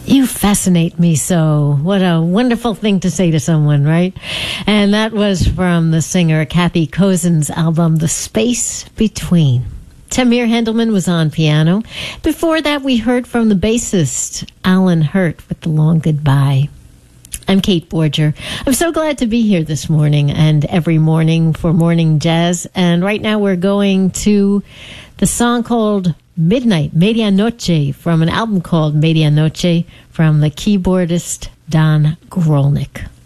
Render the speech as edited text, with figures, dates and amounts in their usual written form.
You fascinate me so. What a wonderful thing to say to someone, right? And that was from the singer Kathy Kozin's album, The Space Between. Tamir Hendelman was on piano. Before that, we heard from the bassist, Alan Hurt, with The Long Goodbye. I'm Kate Borger. I'm so glad to be here this morning and every morning for Morning Jazz. And right now we're going to the song called Midnight, Medianoche, from an album called Medianoche from the keyboardist Don Grolnick.